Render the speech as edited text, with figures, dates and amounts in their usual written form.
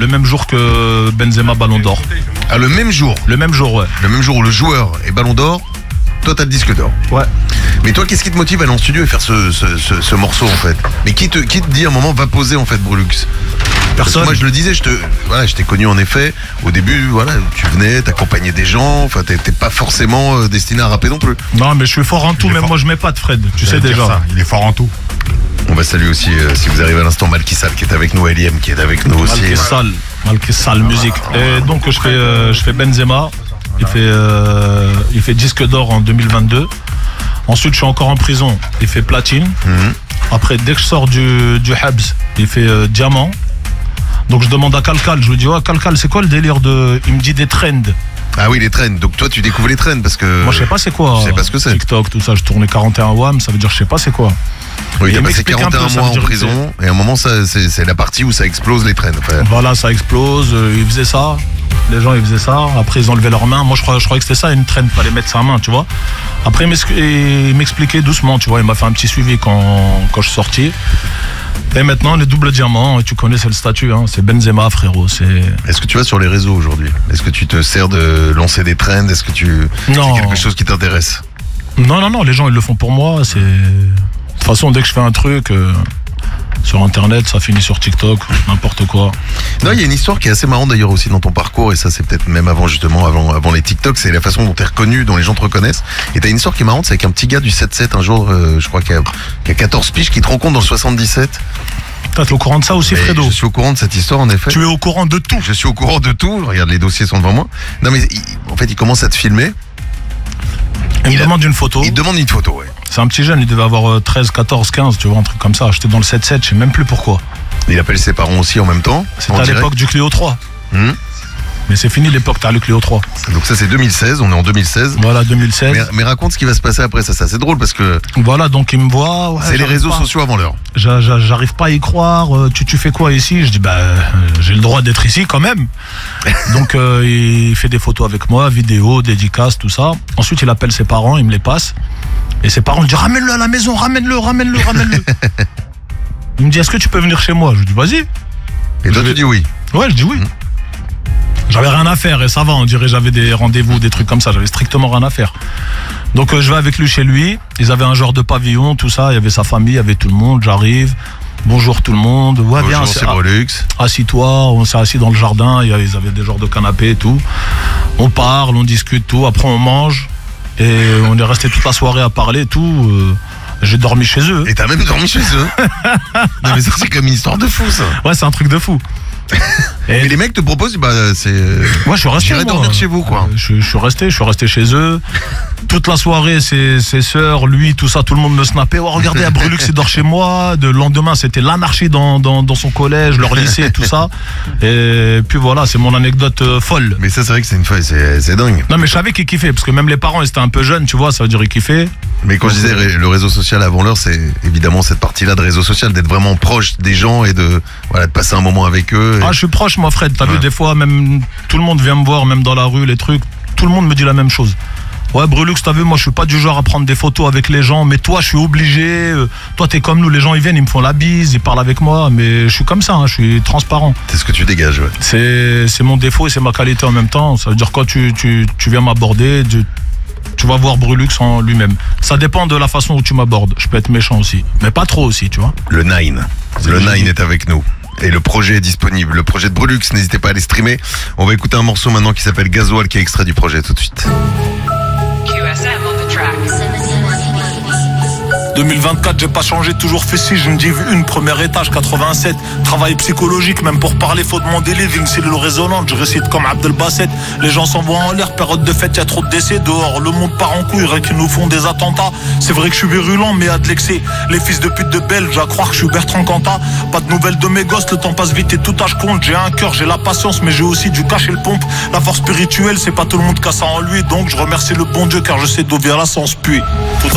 le même jour que Benzema Ballon d'Or. Ah, le même jour. Le même jour, ouais. Le même jour où le joueur est Ballon d'Or, toi t'as le disque d'or. Ouais. Mais toi, qu'est-ce qui te motive à aller en studio et faire ce morceau en fait? Mais qui te dit à un moment va poser en fait Brulux? Personne. Moi je le disais, je t'ai connu en effet. Au début, voilà, tu venais, t'accompagnais des gens. Enfin, t'es pas forcément destiné à rapper non plus. Non, mais je suis fort en tout. Même moi, je m'épate, Fred. Tu sais déjà. Ça, il est fort en tout. On va saluer aussi, si vous arrivez à l'instant, Malkissal qui est avec nous, Eliem qui est avec nous aussi. Malkissal musique. Et donc je fais Benzema. Il fait disque d'or en 2022. Ensuite, je suis encore en prison. Il fait platine. Après, dès que je sors du Habs, il fait diamant. Donc je demande à Calcal, je lui dis, Calcal, c'est quoi le délire de... Il me dit des trends. Ah oui, les trends. Donc toi, tu découvres les trends parce que... Moi, je sais pas c'est quoi. Je sais pas ce que c'est. TikTok, tout ça, je tournais 41 WAM, ça veut dire je sais pas c'est quoi. Oui, il t'as passé m'explique 41 mois en prison et à un moment, c'est la partie où ça explose les trends. Enfin... Voilà, ça explose, ils faisaient ça. Les gens, ils faisaient ça. Après, ils enlevaient leurs mains. Moi, je croyais que c'était ça, une trend, fallait mettre sa main, tu vois. Après, il m'expliquait doucement, tu vois. Il m'a fait un petit suivi quand je suis sorti. Et maintenant, les doubles diamants, tu connais, c'est le statut, hein. C'est Benzema, frérot. Est-ce que tu vas sur les réseaux aujourd'hui? Est-ce que tu te sers de lancer des trends? Est-ce que c'est quelque chose qui t'intéresse? Non, les gens, ils le font pour moi. De toute façon, dès que je fais un truc... sur internet, ça finit sur TikTok, n'importe quoi. Non, il y a une histoire qui est assez marrante d'ailleurs aussi dans ton parcours, et ça c'est peut-être même avant les TikTok, c'est la façon dont t'es reconnu, dont les gens te reconnaissent. Et t'as une histoire qui est marrante, c'est avec un petit gars du 7-7 un jour, je crois qu'il y a 14 piges, qui te rencontre dans le 77. T'es au courant de ça aussi, Fredo? Je suis au courant de cette histoire en effet. Tu es au courant de tout? Je suis au courant de tout, regarde, les dossiers sont devant moi. Non mais en fait il commence à te filmer. Il me demande une photo. Il demande une photo, ouais. C'est un petit jeune, il devait avoir 13, 14, 15, tu vois, un truc comme ça. J'étais dans le 7-7, je sais même plus pourquoi. Il appelle ses parents aussi en même temps. C'était à l'époque du Clio 3. Mais c'est fini l'époque, t'as le Clio 3. Donc ça c'est 2016, on est en 2016. Voilà, 2016. Mais raconte ce qui va se passer après, ça c'est drôle parce que... Voilà, donc il me voit... Ouais, c'est les réseaux sociaux avant l'heure. J'arrive pas à y croire, tu fais quoi ici? Je dis, j'ai le droit d'être ici quand même. Donc il fait des photos avec moi, vidéos, dédicaces, tout ça. Ensuite il appelle ses parents, il me les passe. Et ses parents me disent, ramène-le à la maison, ramène-le. Il me dit, est-ce que tu peux venir chez moi? Je dis, vas-y. Et toi tu dis oui? Ouais, je dis oui. J'avais rien à faire et ça va, on dirait j'avais des rendez-vous, des trucs comme ça, j'avais strictement rien à faire. Donc je vais avec lui chez lui, ils avaient un genre de pavillon, tout ça, il y avait sa famille, il y avait tout le monde, j'arrive, bonjour tout le monde, ouais, bonjour, bien, c'est Brulux. Assis-toi, on s'est assis dans le jardin, ils avaient des genres de canapés et tout. On parle, on discute, tout, après on mange et on est resté toute la soirée à parler et tout. J'ai dormi chez eux. Et t'as même dormi chez eux? Non mais ça c'est comme une histoire de fou ça. Ouais, c'est un truc de fou. Et les mecs te proposent, c'est... Ouais, je suis resté. J'irai dormir chez vous, quoi. Je suis resté chez eux. Toute la soirée, ses sœurs, lui, tout ça, tout le monde me snappait. Oh, regardez, à Brulux, il dort chez moi. Le lendemain, c'était l'anarchie dans son collège, leur lycée, tout ça. Et puis voilà, c'est mon anecdote folle. Mais ça, c'est vrai que c'est une feuille, c'est dingue. Non, mais je savais qu'ils kiffaient, parce que même les parents, ils étaient un peu jeunes, tu vois, ça veut dire qu'ils kiffaient. Mais quand je disais le réseau social avant l'heure, c'est évidemment cette partie-là de réseau social, d'être vraiment proche des gens et de passer un moment avec eux. Ah, je suis proche, moi, Fred. T'as vu, des fois, même tout le monde vient me voir, même dans la rue, les trucs. Tout le monde me dit la même chose. Ouais, Brulux, t'as vu, moi, je suis pas du genre à prendre des photos avec les gens, mais toi, je suis obligé. Toi, t'es comme nous, les gens, ils viennent, ils me font la bise, ils parlent avec moi, mais je suis comme ça, hein, je suis transparent. C'est ce que tu dégages, ouais. C'est mon défaut et c'est ma qualité en même temps. Ça veut dire quand tu viens m'aborder, tu vas voir Brulux en lui-même. Ça dépend de la façon où tu m'abordes. Je peux être méchant aussi, mais pas trop aussi, tu vois. Le Nine est avec nous. Et le projet est disponible. Le projet de Brulux, n'hésitez pas à aller streamer. On va écouter un morceau maintenant qui s'appelle Gasoil, qui est extrait du projet tout de suite. QSM on the track. 2024, j'ai pas changé, toujours fait si, je me dis une, premier étage, 87. Travail psychologique, même pour parler, faut demander living. Cellule résonante, je récite comme Abdel Basset. Les gens s'envoient en l'air, période de fête, y'a trop de décès. Dehors, le monde part en couille, rien qu'ils nous font des attentats. C'est vrai que je suis virulent, mais y'a de l'excès. Les fils de pute de Belge, à croire que je suis Bertrand Cantat. Pas de nouvelles de mes gosses, le temps passe vite et tout tâche compte. J'ai un cœur, j'ai la patience, mais j'ai aussi du cash et le pompe. La force spirituelle, c'est pas tout le monde qui a ça en lui. Donc je remercie le bon Dieu, car je sais d'où vient la sens puis.